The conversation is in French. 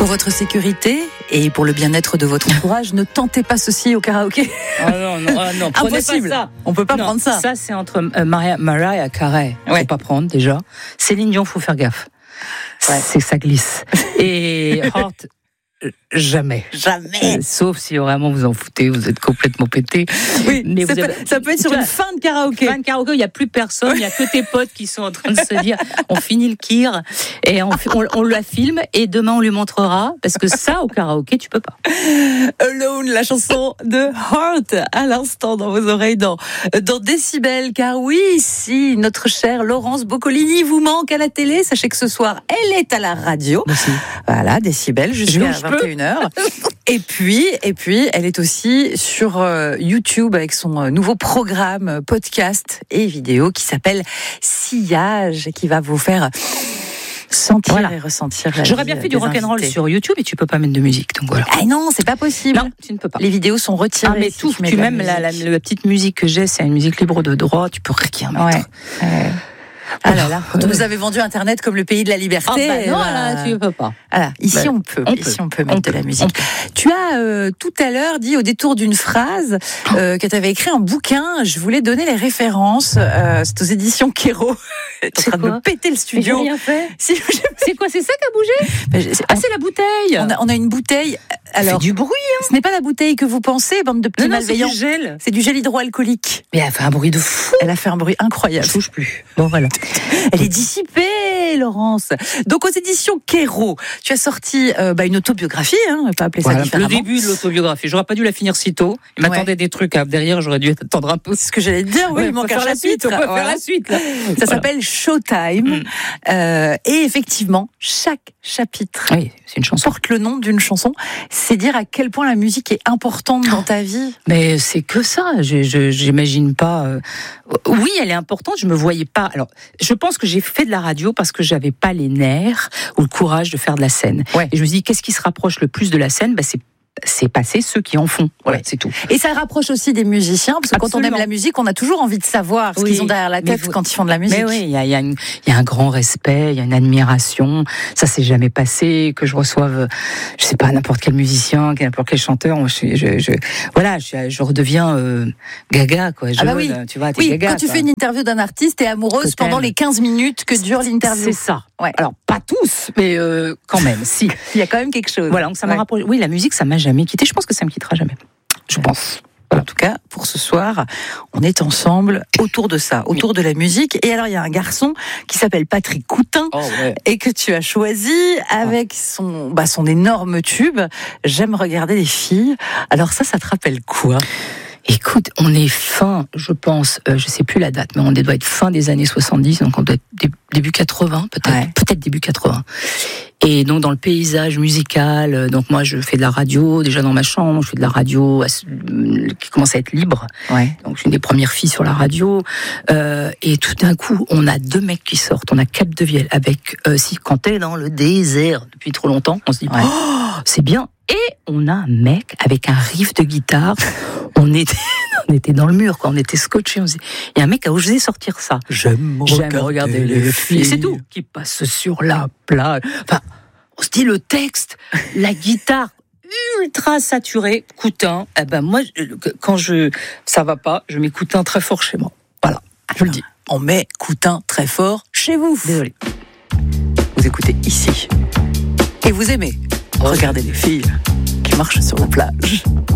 Pour votre sécurité et pour le bien-être de votre entourage, ne tentez pas ceci au karaoké. Non, impossible. Pas ça. On peut pas prendre ça. Ça, c'est entre Mariah Carey. Faut pas prendre déjà. Céline Dion, faut faire gaffe. Ouais. C'est ça glisse. Et Heart. Jamais. Sauf si vraiment vous en foutez, vous êtes complètement pété. Oui, mais ça peut être sur une fin de karaoké. Fin de karaoké, il n'y a plus personne, il n'y a que tes potes qui sont en train de se dire on finit le kir et on la filme et demain on lui montrera parce que ça au karaoké tu peux pas. Alone, la chanson de Heart à l'instant dans vos oreilles dans Décibel, car oui, si notre chère Laurence Boccolini vous manque à la télé, sachez que ce soir elle est à la radio. Merci. Voilà, Décibel jusqu'à 21h. Et puis, elle est aussi sur YouTube avec son nouveau programme podcast et vidéo qui s'appelle Sillage et qui va vous faire sentir et ressentir la vie. J'aurais bien fait du rock'n'roll sur YouTube et tu peux pas mettre de musique, donc voilà. Ah non, c'est pas possible. Non, tu ne peux pas. Les vidéos sont retirées. Ah mais tout, tu même la petite musique que j'ai, c'est une musique libre de droit, tu peux rien mettre. Ouais. Ah là là, quand on nous avait vendu Internet comme le pays de la liberté. Non, là, tu ne peux pas. Voilà, ici on peut mettre de la musique. Tu as tout à l'heure dit au détour d'une phrase que tu avais écrit un bouquin. Je voulais donner les références. C'est aux éditions Kéro. Tu es en train de me péter le studio. J'ai rien fait. C'est quoi, c'est ça qui a bougé? C'est la bouteille. On a une bouteille. Alors, fait du bruit. Ce n'est pas la bouteille que vous pensez, bande de petits malveillants. C'est du gel. C'est du gel hydroalcoolique. Mais elle a fait un bruit de fou. Elle a fait un bruit incroyable. Je touche plus. Bon voilà. Elle est dissipée, Laurence. Donc aux éditions Kéro, tu as sorti une autobiographie, on va pas appeler ça différemment. Le début de l'autobiographie. J'aurais pas dû la finir si tôt. Il m'attendait des trucs derrière. J'aurais dû attendre un peu. C'est ce que j'allais te dire. Oui, il manque un chapitre. On peut faire la suite. Là. Ça s'appelle Showtime. Et effectivement, chaque chapitre c'est une chanson. Porte le nom d'une chanson. C'est dire à quel point la musique est importante dans ta vie. Mais c'est que ça. J'imagine pas. Oui, elle est importante. Je me voyais pas. Alors, je pense que j'ai fait de la radio parce que j'avais pas les nerfs ou le courage de faire de la scène. Ouais. Et je me suis dit, qu'est-ce qui se rapproche le plus de la scène? C'est passer ceux qui en font. Voilà, c'est tout. Et ça rapproche aussi des musiciens, parce que quand on aime la musique, on a toujours envie de savoir ce qu'ils ont derrière la tête quand ils font de la musique. Mais oui, il y a un grand respect, il y a une admiration. Ça s'est jamais passé que je reçoive, je sais pas, n'importe quel musicien, n'importe quel chanteur. Je redeviens gaga, quoi. Tu vois, t'es gaga. Quand tu fais une interview d'un artiste, t'es amoureuse pendant les 15 minutes que dure l'interview. C'est ça. Ouais. Alors, pas tous, mais quand même, si. Il y a quand même quelque chose. Voilà, donc ça m'a rapproché. Oui, la musique, ça m'a jamais quitté. Je pense que ça me quittera jamais. Je pense. Voilà. En tout cas, pour ce soir, on est ensemble autour de ça, autour de la musique. Et alors, il y a un garçon qui s'appelle Patrick Coutin et que tu as choisi avec son énorme tube. J'aime regarder les filles. Alors ça te rappelle quoi? Écoute, on est fin, je pense, je sais plus la date, mais on doit être fin des années 70, donc on doit être début 80, peut-être début 80. Et donc dans le paysage musical, donc moi je fais de la radio déjà dans ma chambre, je fais de la radio qui commence à être libre. Donc je suis une des premières filles sur la radio. Et tout d'un coup, on a deux mecs qui sortent. On a Cap de Vielle avec quand t'es dans le désert depuis trop longtemps, on se dit c'est bien. Et on a un mec avec un riff de guitare. On était dans le mur, quoi. On était scotchés. Il y a un mec qui a osé sortir ça. J'aime regarder les filles. Et c'est tout. Qui passe sur la plage. Enfin, on se dit le texte, la guitare ultra saturée, Coutin. Moi, quand ça va pas, je mets Coutin très fort chez moi. Voilà, je le dis. On met Coutin très fort chez vous. Désolé. Vous écoutez ici. Et vous aimez regarder les filles qui marchent sur la plage.